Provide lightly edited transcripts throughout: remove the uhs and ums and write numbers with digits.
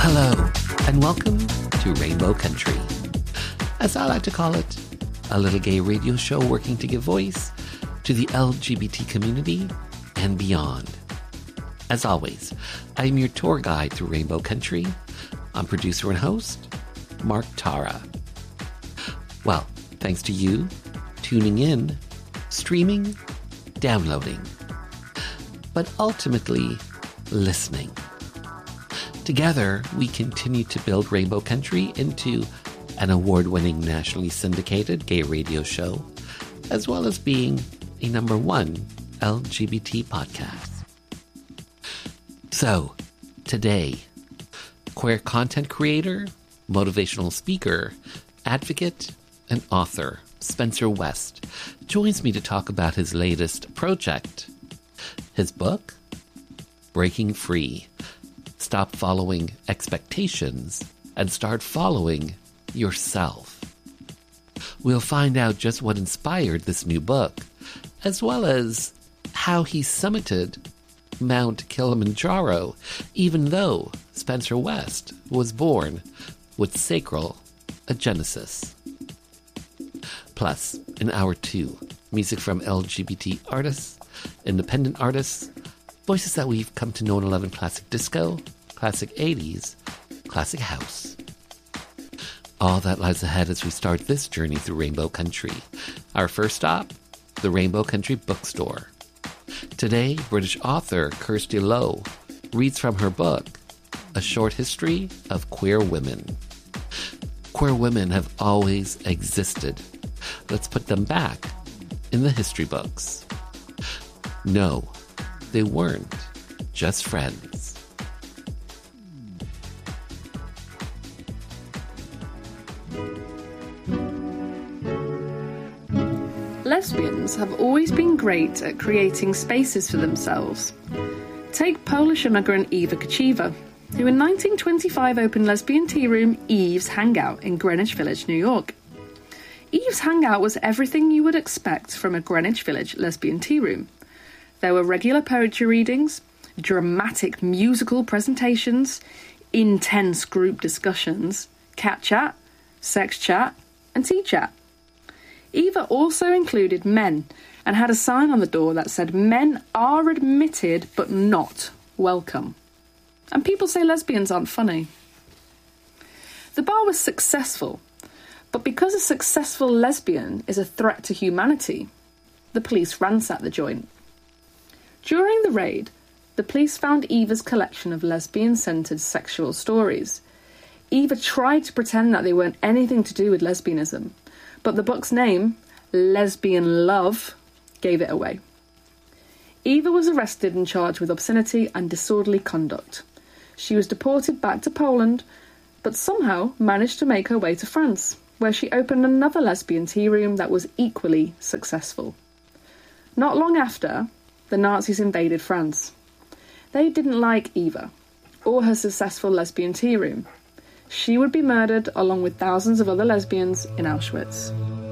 Hello, and welcome to Rainbow Country. As I like to call it, a little gay radio show working to give voice to the LGBT community and beyond. As always, I am your tour guide through Rainbow Country. I'm producer and host, Mark Tara. Well, thanks to you tuning in, streaming, downloading, but ultimately listening. Together, we continue to build Rainbow Country into an award-winning nationally syndicated gay radio show, as well as being a #1 LGBT podcast. So, today, queer content creator, motivational speaker, advocate, and author Spencer West joins me to talk about his latest project. His book, Breaking Free. Stop following expectations and start following yourself. We'll find out just what inspired this new book, as well as how he summited Mount Kilimanjaro, even though Spencer West was born with sacral agenesis. Plus, in Hour 2, music from LGBT artists, independent artists, voices that we've come to know and love in classic disco, classic 80s, classic house. All that lies ahead as we start this journey through Rainbow Country. Our first stop, the Rainbow Country Bookstore. Today, British author Kirsty Lowe reads from her book, A Short History of Queer Women. Queer women have always existed. Let's put them back in the history books. No, they weren't just friends. Lesbians have always been great at creating spaces for themselves. Take Polish immigrant Eva Kochiva, who in 1925 opened lesbian tea room Eve's Hangout in Greenwich Village, New York. Eve's Hangout was everything you would expect from a Greenwich Village lesbian tea room. There were regular poetry readings, dramatic musical presentations, intense group discussions, cat chat, sex chat, and tea chat. Eva also included men and had a sign on the door that said men are admitted but not welcome. And people say lesbians aren't funny. The bar was successful, but because a successful lesbian is a threat to humanity, the police ransacked the joint. During the raid, the police found Eva's collection of lesbian-centred sexual stories. Eva tried to pretend that they weren't anything to do with lesbianism, but the book's name, Lesbian Love, gave it away. Eva was arrested and charged with obscenity and disorderly conduct. She was deported back to Poland, but somehow managed to make her way to France, where she opened another lesbian tea room that was equally successful. Not long after, the Nazis invaded France. They didn't like Eva, or her successful lesbian tea room. She would be murdered along with thousands of other lesbians in Auschwitz.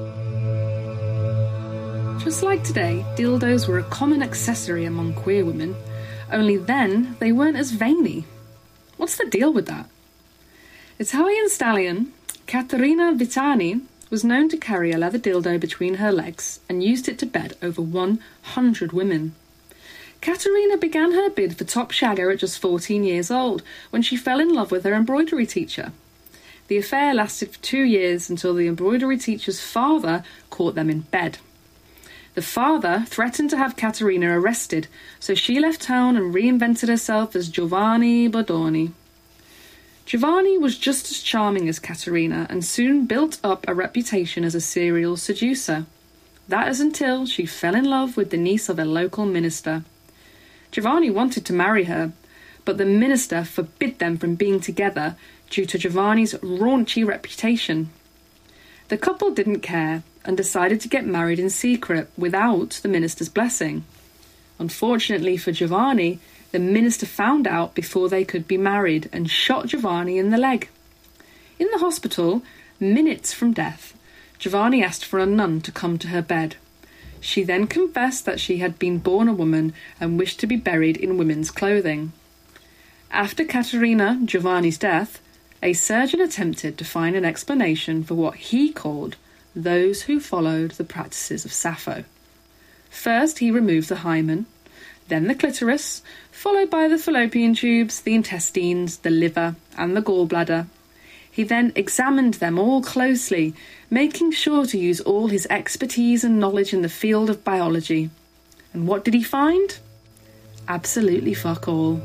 Just like today, dildos were a common accessory among queer women, only then they weren't as veiny. What's the deal with that? Italian stallion Caterina Vitani was known to carry a leather dildo between her legs and used it to bed over 100 women. Caterina began her bid for top shagger at just 14 years old, when she fell in love with her embroidery teacher. The affair lasted for 2 years until the embroidery teacher's father caught them in bed. The father threatened to have Caterina arrested, so she left town and reinvented herself as Giovanni Bordoni. Giovanni was just as charming as Caterina and soon built up a reputation as a serial seducer. That is until she fell in love with the niece of a local minister. Giovanni wanted to marry her, but the minister forbid them from being together due to Giovanni's raunchy reputation. The couple didn't care and decided to get married in secret without the minister's blessing. Unfortunately for Giovanni, the minister found out before they could be married and shot Giovanni in the leg. In the hospital, minutes from death, Giovanni asked for a nun to come to her bed. She then confessed that she had been born a woman and wished to be buried in women's clothing. After Caterina Giovanni's death, a surgeon attempted to find an explanation for what he called those who followed the practices of Sappho. First, he removed the hymen, then the clitoris, followed by the fallopian tubes, the intestines, the liver, and the gallbladder. He then examined them all closely, making sure to use all his expertise and knowledge in the field of biology. And what did he find? Absolutely fuck all.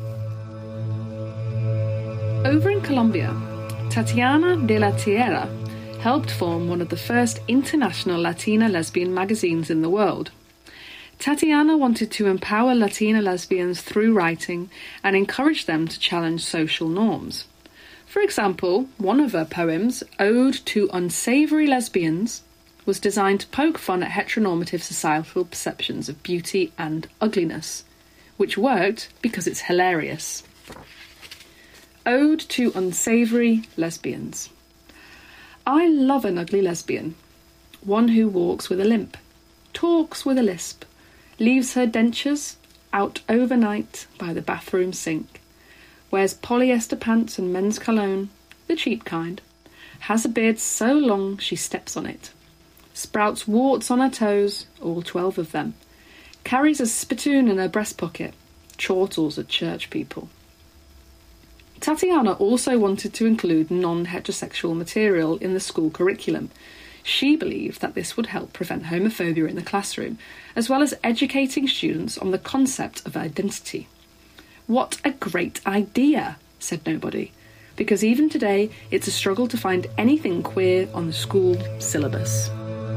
Over in Colombia, Tatiana de la Tierra helped form one of the first international Latina lesbian magazines in the world. Tatiana wanted to empower Latina lesbians through writing and encourage them to challenge social norms. For example, one of her poems, Ode to Unsavoury Lesbians, was designed to poke fun at heteronormative societal perceptions of beauty and ugliness, which worked because it's hilarious. Ode to Unsavoury Lesbians. I love an ugly lesbian, one who walks with a limp, talks with a lisp, leaves her dentures out overnight by the bathroom sink, wears polyester pants and men's cologne, the cheap kind, has a beard so long she steps on it, sprouts warts on her toes, all 12 of them, carries a spittoon in her breast pocket, chortles at church people. Tatiana also wanted to include non-heterosexual material in the school curriculum. She believed that this would help prevent homophobia in the classroom, as well as educating students on the concept of identity. What a great idea, said nobody, because even today it's a struggle to find anything queer on the school syllabus.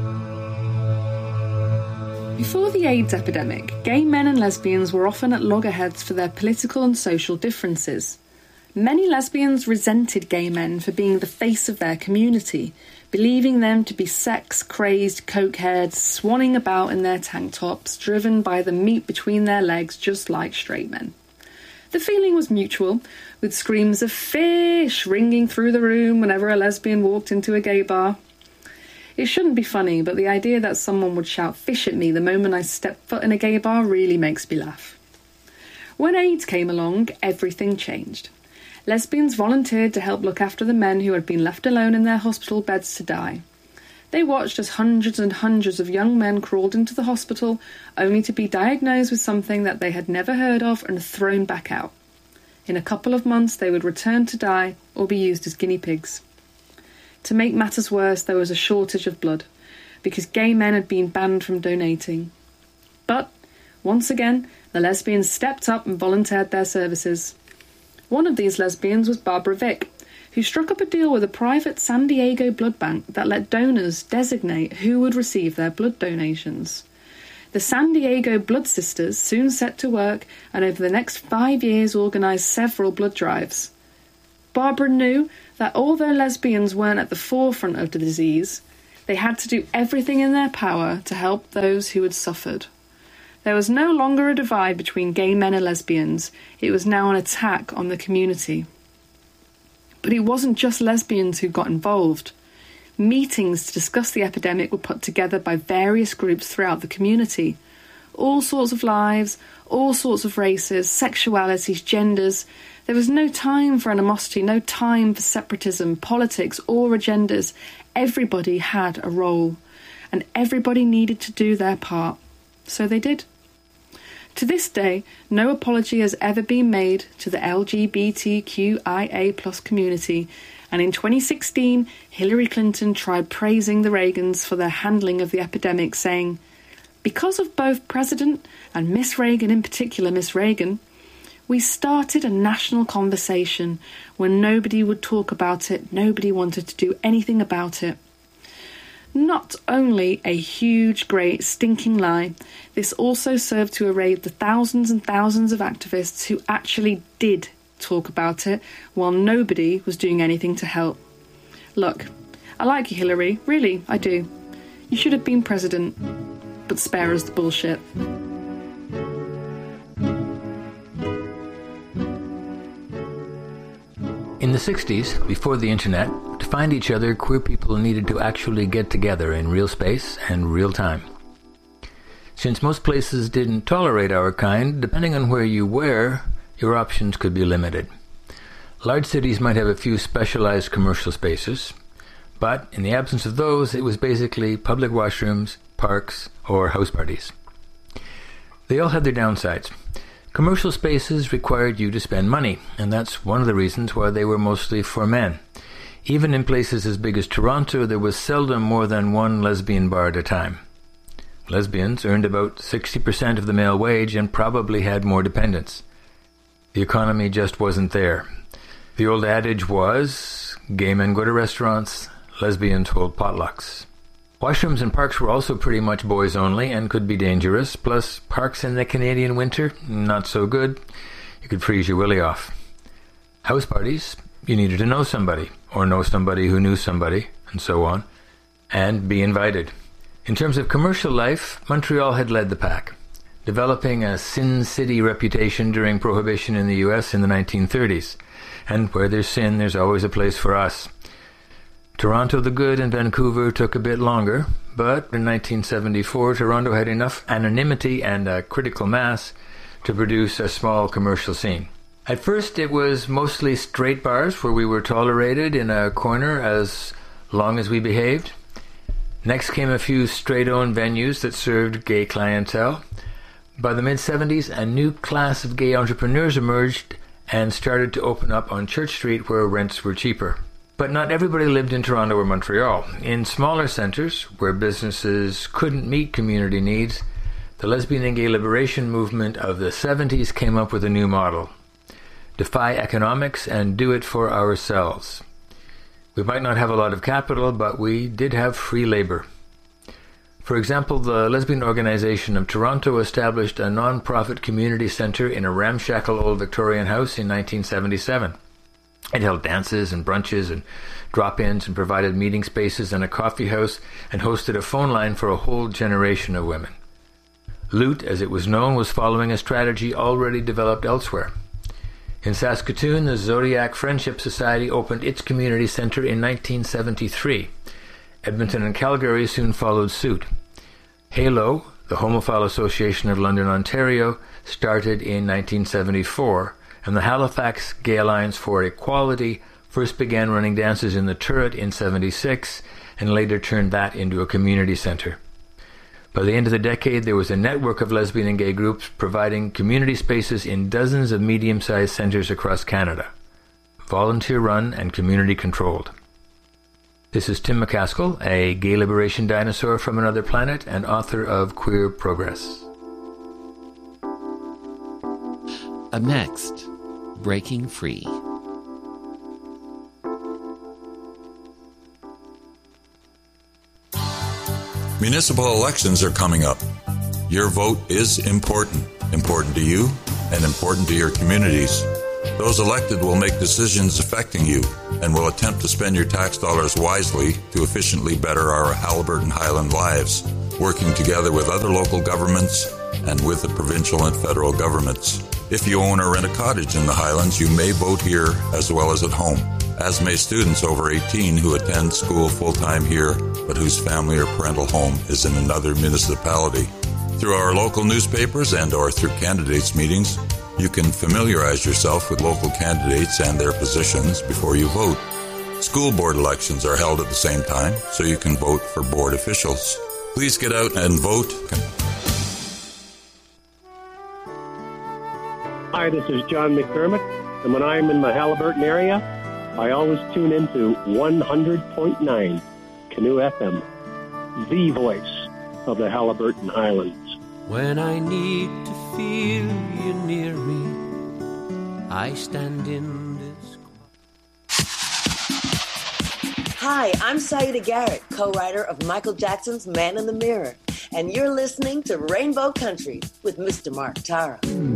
Before the AIDS epidemic, gay men and lesbians were often at loggerheads for their political and social differences. Many lesbians resented gay men for being the face of their community, believing them to be sex-crazed cokeheads swanning about in their tank tops, driven by the meat between their legs just like straight men. The feeling was mutual, with screams of "fish" ringing through the room whenever a lesbian walked into a gay bar. It shouldn't be funny, but the idea that someone would shout "fish" at me the moment I step foot in a gay bar really makes me laugh. When AIDS came along, everything changed. Lesbians volunteered to help look after the men who had been left alone in their hospital beds to die. They watched as hundreds and hundreds of young men crawled into the hospital, only to be diagnosed with something that they had never heard of and thrown back out. In a couple of months they would return to die or be used as guinea pigs. To make matters worse, there was a shortage of blood, because gay men had been banned from donating. But, once again, the lesbians stepped up and volunteered their services. One of these lesbians was Barbara Vick, who struck up a deal with a private San Diego blood bank that let donors designate who would receive their blood donations. The San Diego Blood Sisters soon set to work and over the next 5 years organised several blood drives. Barbara knew that although lesbians weren't at the forefront of the disease, they had to do everything in their power to help those who had suffered. There was no longer a divide between gay men and lesbians. It was now an attack on the community. But it wasn't just lesbians who got involved. Meetings to discuss the epidemic were put together by various groups throughout the community. All sorts of lives, all sorts of races, sexualities, genders. There was no time for animosity, no time for separatism, politics, or agendas. Everybody had a role, and everybody needed to do their part. So they did. To this day, no apology has ever been made to the LGBTQIA+ community, and in 2016, Hillary Clinton tried praising the Reagans for their handling of the epidemic, saying, "Because of both President and Miss Reagan, in particular Miss Reagan, we started a national conversation when nobody would talk about it, nobody wanted to do anything about it." Not only a huge, great, stinking lie, this also served to erase the thousands and thousands of activists who actually did talk about it while nobody was doing anything to help. Look, I like you, Hillary, really, I do. You should have been president, but spare us the bullshit. In the 60s, before the internet, to find each other, queer people needed to actually get together in real space and real time. Since most places didn't tolerate our kind, depending on where you were, your options could be limited. Large cities might have a few specialized commercial spaces, but in the absence of those, it was basically public washrooms, parks, or house parties. They all had their downsides. Commercial spaces required you to spend money, and that's one of the reasons why they were mostly for men. Even in places as big as Toronto, there was seldom more than one lesbian bar at a time. Lesbians earned about 60% of the male wage and probably had more dependents. The economy just wasn't there. The old adage was, gay men go to restaurants, lesbians hold potlucks. Washrooms and parks were also pretty much boys only and could be dangerous, plus parks in the Canadian winter, not so good. You could freeze your willy off. House parties, you needed to know somebody, or know somebody who knew somebody, and so on, and be invited. In terms of commercial life, Montreal had led the pack, developing a Sin City reputation during Prohibition in the U.S. in the 1930s. And where there's sin, there's always a place for us. Toronto the Good and Vancouver took a bit longer, but in 1974, Toronto had enough anonymity and a critical mass to produce a small commercial scene. At first, it was mostly straight bars where we were tolerated in a corner as long as we behaved. Next came a few straight-owned venues that served gay clientele. By the mid-70s, a new class of gay entrepreneurs emerged and started to open up on Church Street where rents were cheaper. But not everybody lived in Toronto or Montreal. In smaller centres, where businesses couldn't meet community needs, the lesbian and gay liberation movement of the 70s came up with a new model. Defy economics and do it for ourselves. We might not have a lot of capital, but we did have free labour. For example, the Lesbian Organization of Toronto established a non-profit community centre in a ramshackle old Victorian house in 1977. It held dances and brunches and drop-ins and provided meeting spaces and a coffee house and hosted a phone line for a whole generation of women. Loot, as it was known, was following a strategy already developed elsewhere. In Saskatoon, the Zodiac Friendship Society opened its community centre in 1973. Edmonton and Calgary soon followed suit. HALO, the Homophile Association of London, Ontario, started in 1974, and the Halifax Gay Alliance for Equality first began running dances in the Turret in 1976, and later turned that into a community centre. By the end of the decade, there was a network of lesbian and gay groups providing community spaces in dozens of medium-sized centres across Canada, volunteer-run and community-controlled. This is Tim McCaskill, a gay liberation dinosaur from another planet and author of Queer Progress. Up next, Breaking Free. Municipal elections are coming up. Your vote is important to you and important to your communities. Those elected will make decisions affecting you and will attempt to spend your tax dollars wisely to efficiently better our Haliburton Highland lives, working together with other local governments and with the provincial and federal governments. If you own or rent a cottage in the Highlands, you may vote here as well as at home, as may students over 18 who attend school full-time here but whose family or parental home is in another municipality. Through our local newspapers and or through candidates' meetings, you can familiarize yourself with local candidates and their positions before you vote. School board elections are held at the same time, so you can vote for board officials. Please get out and vote. Hi, this is John McDermott, and when I'm in the Haliburton area, I always tune into 100.9 Canoe FM, the voice of the Haliburton Highlands. When I need to feel you near me, I stand in this. Hi, I'm Saida Garrett, co-writer of Michael Jackson's Man in the Mirror, and you're listening to Rainbow Country with Mr. Mark Tara.